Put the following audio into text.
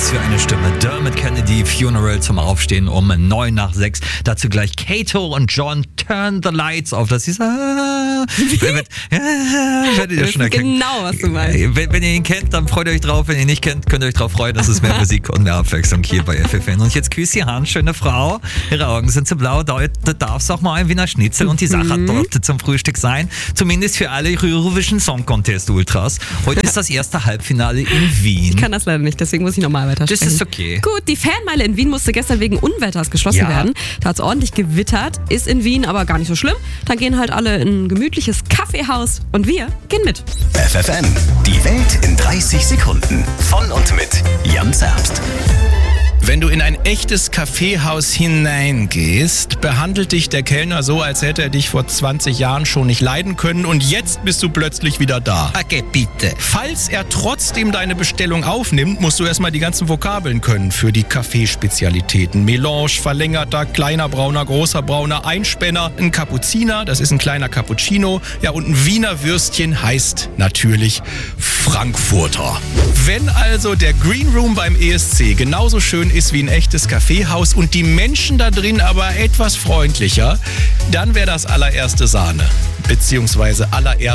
Was für eine Stimme. Dermot Kennedy, Funeral zum Aufstehen um 9:06. Dazu gleich Kato und John, Turn the Lights auf. Das ist... werdet ihr schon erkennen. Genau, was du meinst. Wenn ihr ihn kennt, dann freut euch drauf. Wenn ihr ihn nicht kennt, könnt ihr euch drauf freuen. Das ist mehr Musik und mehr Abwechslung hier bei FFN. Und jetzt küsst die Hand, schöne Frau. Ihre Augen sind so blau. Da darf es auch mal ein Wiener Schnitzel und die Sache dort zum Frühstück sein. Zumindest für alle Eurovision Song Contest Ultras. Heute ist das erste Halbfinale in Wien. Ich kann das leider nicht, deswegen muss ich nochmal weitersprechen. Das ist okay. Gut, die Fanmeile in Wien musste gestern wegen Unwetters geschlossen werden. Da hat es ordentlich gewittert, ist in Wien aber gar nicht so schlimm. Dann gehen halt alle in ein gemütliches Kaffeehaus und wir gehen mit. FFN, die Welt in 30 Sekunden. Von und mit Jan Zerbst. Wenn du in ein echtes Kaffeehaus hineingehst, behandelt dich der Kellner so, als hätte er dich vor 20 Jahren schon nicht leiden können und jetzt bist du plötzlich wieder da. Okay, bitte. Falls er trotzdem deine Bestellung aufnimmt, musst du erstmal die ganzen Vokabeln können für die Kaffeespezialitäten. Melange, verlängerter, kleiner Brauner, großer Brauner, Einspänner, ein Kapuziner, das ist ein kleiner Cappuccino, ja, und ein Wiener Würstchen heißt natürlich Frankfurter. Wenn also der Green Room beim ESC genauso schön ist wie ein echtes Kaffeehaus und die Menschen da drin aber etwas freundlicher, dann wäre das allererste Sahne, beziehungsweise allererste